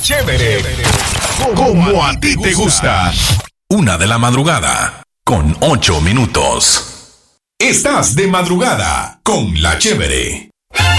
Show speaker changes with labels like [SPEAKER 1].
[SPEAKER 1] Chévere, como a ti te gusta. 1:00 con 8 minutos. Estás de madrugada con La Chévere.